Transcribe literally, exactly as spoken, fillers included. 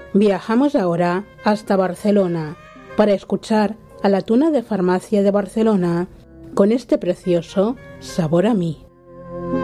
Viajamos ahora hasta Barcelona para escuchar a la tuna de farmacia de Barcelona con este precioso Sabor a mí.